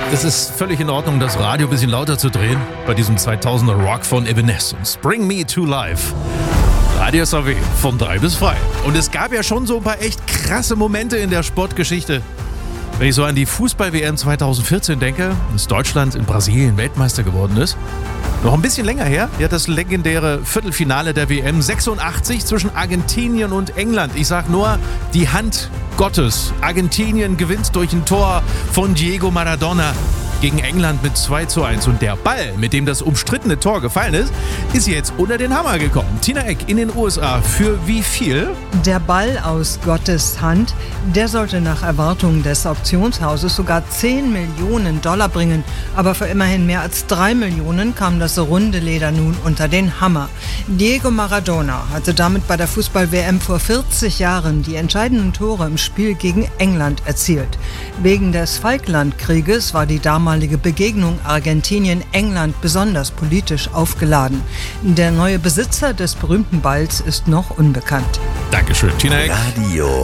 Es ist völlig in Ordnung, das Radio ein bisschen lauter zu drehen bei diesem 2000er Rock von Evanescence. Bring Me to Life. Radio SAW von 3 bis frei. Und es gab ja schon so ein paar echt krasse Momente in der Sportgeschichte. Wenn ich so an die Fußball-WM 2014 denke, dass Deutschland in Brasilien Weltmeister geworden ist. Noch ein bisschen länger her, ja, das legendäre Viertelfinale der WM 86 zwischen Argentinien und England. Ich sag nur, die Hand Gottes. Argentinien gewinnt durch ein Tor von Diego Maradona gegen England mit 2:1. Und der Ball, mit dem das umstrittene Tor gefallen ist, ist jetzt unter den Hammer gekommen. Tina Eck in den USA. Für wie viel? Der Ball aus Gottes Hand, der sollte nach Erwartungen des Auktionshauses sogar $10 Millionen bringen. Aber für immerhin mehr als 3 Millionen kam das runde Leder nun unter den Hammer. Diego Maradona hatte damit bei der Fußball-WM vor 40 Jahren die entscheidenden Tore im Spiel gegen England erzielt. Wegen des Falklandkrieges war die damalige Begegnung Argentinien-England besonders politisch aufgeladen. Der neue Besitzer des berühmten Balls ist noch unbekannt. Dankeschön, Tina Eck. Radio